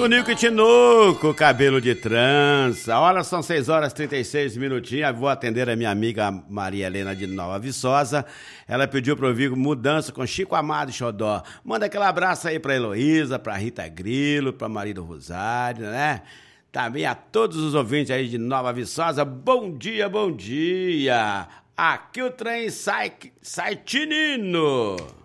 Tunico e Tinuco, cabelo de trança. Olha, são 6 horas e 36 minutinhos. Vou atender a minha amiga Maria Helena de Nova Viçosa. Ela pediu para ouvir Mudança com Chico Amado e Xodó. Manda aquele abraço aí para Heloísa, para Rita Grilo, para Maria do Rosário, né? Também a todos os ouvintes aí de Nova Viçosa. Bom dia, bom dia. Aqui o trem sai tinino.